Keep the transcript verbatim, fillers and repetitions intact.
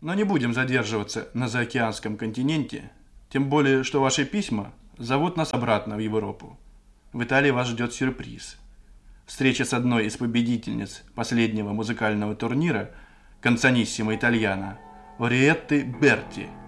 Но не будем задерживаться на заокеанском континенте, тем более, что ваши письма зовут нас обратно в Европу. В Италии вас ждет сюрприз. Встреча с одной из победительниц последнего музыкального турнира, канцониссимо Итальяно, Ориеттой Берти.